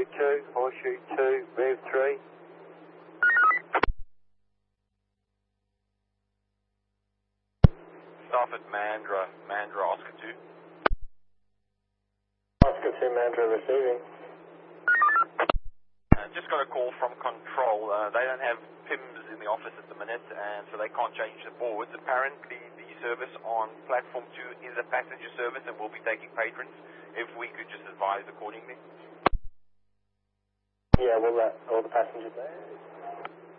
Horseshoe 2, move 3. Staff at Mandra, Oscar 2. Oscar 2, Mandra receiving. Just got a call from control. They don't have PIMs in the office at the minute, and so they can't change the boards. Apparently, the service on platform 2 is a passenger service and will be taking patrons. If we could just advise accordingly. Yeah, we'll let all the passengers know.